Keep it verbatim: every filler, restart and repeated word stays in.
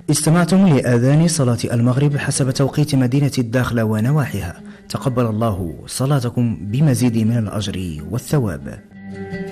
استمعتم لآذان صلاة المغرب حسب توقيت مدينة الداخلة ونواحيها. تقبل الله صلاتكم بمزيد من الأجر والثواب.